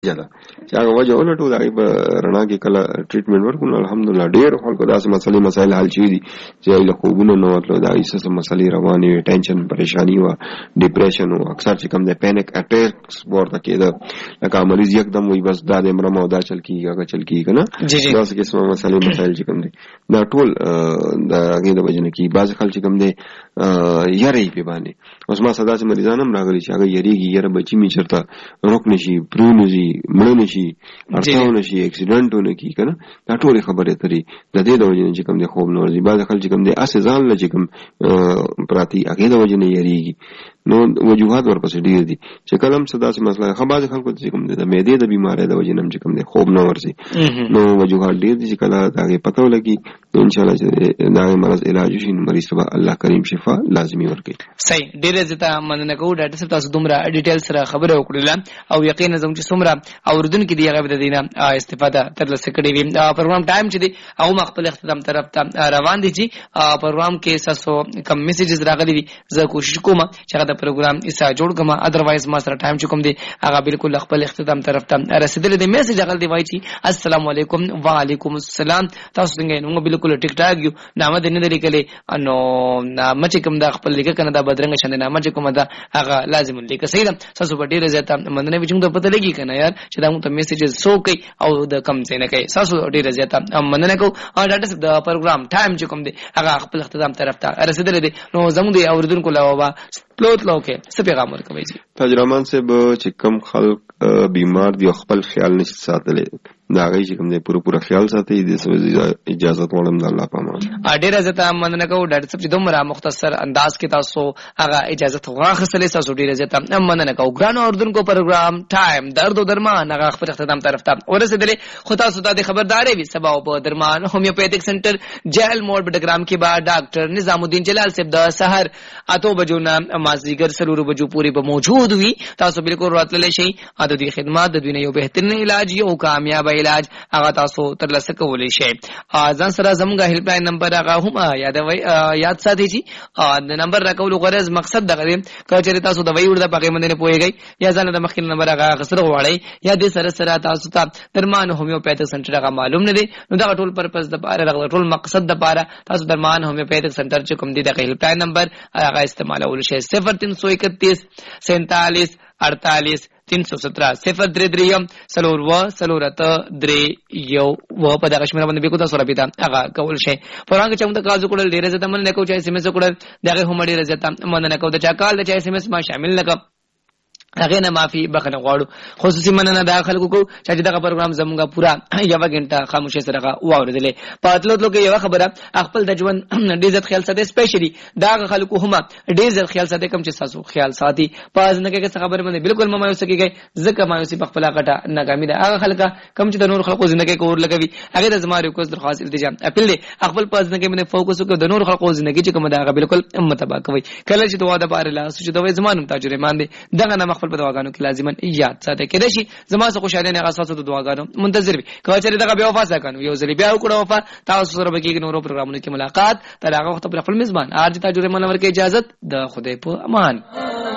جدا چې هغه وجه ولټو د هغې په رڼا کې کله ټریټمنټ ورکړو الحمدلله ډېر خلکو داسې مسایل حل شوي دي چې هغې له خوبونه نه وتلو د هغې څه مسلې روانې وې ټینشن پریشاني وه ډپریشن و اکثر چې کوم دی پینک اټیکس ورته کېده لکه مریض یکدم وایي بس دا دی مرم او دا چل کېږي هغه چل کېږي که نه داسې قسمه مسایل چې کوم دی دا ټول د هغې د وجې نه کېږي بعضې خلک چې کوم دی یره یې پې باندې اوس ما سره داسې مریضان هم راغلي چې هغه یریږي یره بچي مې چېرته روک نه شي پرېونه شي مړه نه شي اړتاو نه شي اکسیډنټ ونه کړي که نه دا ټولې خبرې اترې د دې د وجې نه چې کوم دی خوب نه ورځي بعضې خلک چې کوم دی هسې ځان له چې کوم پراته وي هغې د وجې نه یریږي نو وجوهات ورپسې ډېر دي چې کله هم څه داسې مسله ښه بعضې خلکو ته چې کوم دی د معدې د بیمارۍ د وجې نه هم چې کوم دی خوب نه ورځي نو وجوهات ډېر دي چې کله د هغې پته ولګي نو انشاءالله چې د هغې مرض علاج وشي نو مریض ته به الله کریم شفا لازمي ورکوي. صحیح ډېره زیاته مننه کوو ډاکټر صاحب تاسو دومره ډیټیل سره خبره وکړله او یقینا زموږ چې څومره اوریدونکي دي هغه به د دې نه استفاده ترلاسه کړې وي. پروګرام ټایم چې دی هغه هم خپل اختتام طرف ته روان دي چې پروګرام کې ستاسو کم میسیجز راغلي دي زه کوشش کوم چې هغه د پروګرام ایسا جوړ کړم ادروایز ما سره ټایم چې کوم دی هغه بالکل خپل اختتام طرف ته رسیدلی دی. میسیج هغه دی وایي چې السلام علیکم وعلیکم السلام تاسو څنګه یې نو بالکل ټیک ټاک یو نامه دې نه لیکلې نو نامه چې کوم دا خپل لیکه کنه دا بدرنګ شنه نامه چې کوم دا هغه لازم لیکه صحیح ده تاسو په ډیره زیاته مننه وچم ته پته لګي کنه یار چې دا مو ته میسیجز سو کوي او د کم څه نه کوي تاسو ډیره زیاته مننه کو او ډاکټر صاحب د پروګرام ټایم چې کوم دی هغه خپل اختتام طرف ته رسیدلی دی نو زموږ دی اوریدونکو لاوا لو کې څه پیغام ورکوي جی تاجرمان صاحب چې کم خلک بیمار دي خپل خیال نشي ساتلی دا هغه چې کوم دی پوره خیال ساتي د اجازه غواړم د الله په امان ډیره زیاته مننه کوو ډاکټر صاحب چې دومره مختصر انداز کې تاسو هغه اجازه غواخصلې تاسو ډیره زیاته مننه کوو ګران اوردونکو پروګرام ټایم درد او درمان هغه خپل اختتام طرف ته ورسېدلې خو تاسو ته د خبرداري وي سبا په درمان هومیوپیتھک سنټر جهل موډ بډګرام کې با ډاکټر نظام الدین جلال صاحب د سحر 8 بجو نه مازیګر 3 بجو پوری به موجود وي تاسو بالکل راتللی شئ د دې خدمات د دوی نه یو بهترین علاج یو کامیاب علاج هغه تاسو ترلاسه کولی شئ. ځان سره زموږ هیلپ لاین نمبر هغه هم یاد ساتئ چې د نمبر راکولو غرض مقصد دغه دی که چېرې تاسو د وی ورده پکې باندې نه پوهیږئ یا ځان د مخکې نمبر هغه اخیستل غواړئ یا دې سره تاسو ته درمان هومیوپیتھک سنټر هغه معلوم نه دی نو دغه ټول پرپز د پاره دغه ټول مقصد د پاره تاسو درمان هومیوپیتھک سنټر چې کوم دی د هیلپ لاین نمبر هغه استعمالول شئ 0331 47 48 317 033 سلورت درې یو و په دغه شمیره باندې به کو تاسو رابطه هغه کول شي پرانګه چې موږ کازو کول ډیره زته مننه کوو چې اس ام اس کول دغه هم ډیره زته مننه کوو د چا کال د چا اس ام اس ما شامل نه هغه نه معافي بخنه غواړو خصوصي مننه د خلکو کو چې دغه پروګرام زموږه پورا یو غنټه خاموشه سره واوریدلې پاتلو کې یو خبره خپل د ژوند ډیر عزت خیال ساته سپیشلی دا خلکو هم ډیر عزت خیال ساته کم چې تاسو خیال ساتي پاز نه کې خبره باندې بالکل مایوس کیږي ځکه مایوسی په خپل غټه ناکامي ده هغه خلک کم چې د نور خلکو ژوندۍ کور لګوي هغه د زما ریکوست درخواست التجام اپیل دی خپل پاز نه کې باندې فوکس وکړو د نور خلکو ژوندۍ چې کوم دا هغه بالکل متبا کوي کله چې دوا د بار لا چې دوی زمانم تاجر مان دي دغه نه خپل په دواګانو کې لازما یاد ساته کېدای شي زما څخه خوشاله نه اساسو د دواګانو منتظر وي که چېرې دغه بیا وفا سکانو یو ځل بیا وکړو وفا تاسو سره به کې نورو پروګرامونو کې ملاقات تر هغه وخت پر خپل میزبان ارج تاجر مان ورکه اجازه د خدای په امان.